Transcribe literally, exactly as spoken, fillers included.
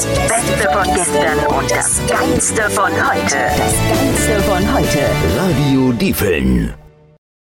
Beste von gestern und das Geilste von heute. Das Geilste von heute. Radio Diefeln.